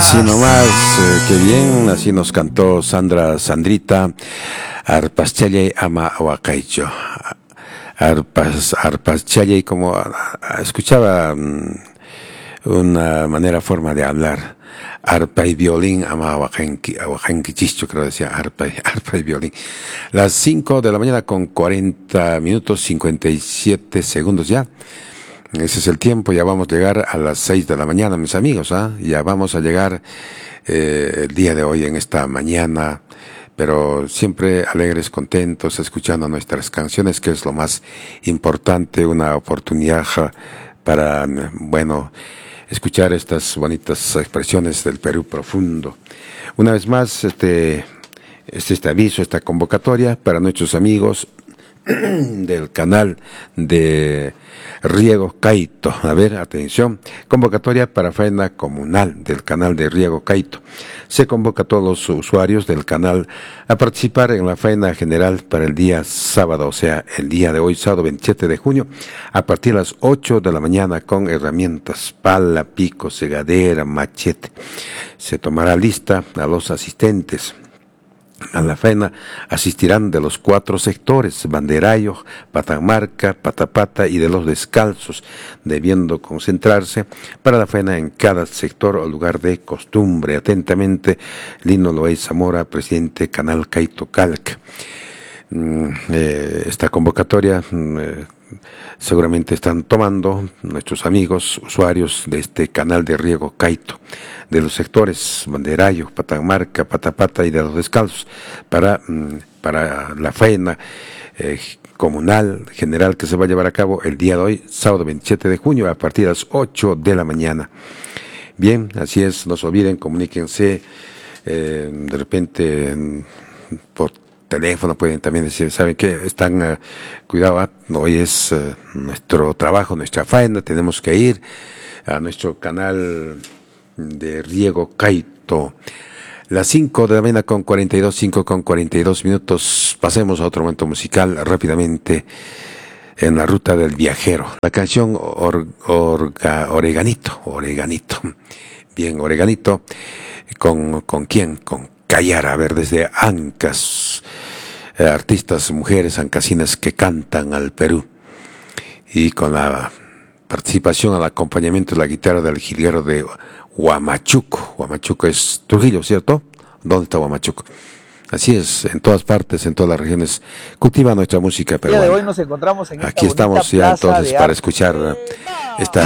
Así nomás, qué bien, así nos cantó Sandrita, Arpaschallay ama Huacaicho. Arpaschallay, como escuchaba una forma de hablar. Arpa y violín, ama Huacanquichicho, creo que decía, arpa y violín. Las 5 de la mañana con 40 minutos, 57 segundos ya. Ese es el tiempo, ya vamos a llegar a las 6 de la mañana, mis amigos, ya vamos a llegar el día de hoy en esta mañana, pero siempre alegres, contentos, escuchando nuestras canciones, que es lo más importante, una oportunidad para, bueno, escuchar estas bonitas expresiones del Perú profundo. Una vez más, este aviso, esta convocatoria para nuestros amigos del canal de Riego Caito. A ver, atención, convocatoria para faena comunal del canal de Riego Caito. Se convoca a todos los usuarios del canal a participar en la faena general para el día sábado, o sea, el día de hoy, sábado 27 de junio, a partir de las 8 de la mañana, con herramientas, pala, pico, segadera, machete. Se tomará lista a los asistentes. A la faena asistirán de los 4 sectores: Banderayo, Patamarca, Patapata y de los descalzos, debiendo concentrarse para la faena en cada sector o lugar de costumbre. Atentamente, Lino Loey Zamora, presidente Canal Caito Calc. Esta convocatoria seguramente están tomando nuestros amigos usuarios de este canal de Riego Caito, de los sectores Banderayo, Patamarca, Patapata y de los descalzos, para la faena comunal general que se va a llevar a cabo el día de hoy, sábado 27 de junio, a partir de las 8 de la mañana. Bien, así es, no se olviden, comuníquense, de repente por teléfono pueden también decir, ¿saben qué? Están, cuidado, hoy es nuestro trabajo, nuestra faena, tenemos que ir a nuestro canal de Riego Caito. Las 5 de la mañana con 42 minutos, pasemos a otro momento musical rápidamente en la ruta del viajero. La canción Oreganito. Bien, Oreganito, ¿con quién? Con Cayara, a ver, desde Ancas, artistas, mujeres ancasinas que cantan al Perú, y con la participación al acompañamiento de la guitarra del jilguero de Huamachuco. Huamachuco es Trujillo, ¿cierto? ¿Dónde está Huamachuco? Así es, en todas partes, en todas las regiones, cultiva nuestra música peruana. El día de hoy nos encontramos en esta Aquí estamos ya entonces para escuchar esta